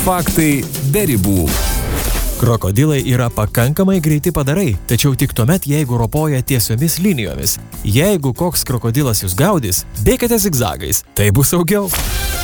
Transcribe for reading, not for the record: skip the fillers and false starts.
Faktai be ribų. Krokodilai yra pakankamai greiti padarai, tačiau tik tuomet, jeigu ropoja tiesiomis linijomis. Jeigu koks krokodilas jūs gaudys, bėkite zigzagais, tai bus saugiau.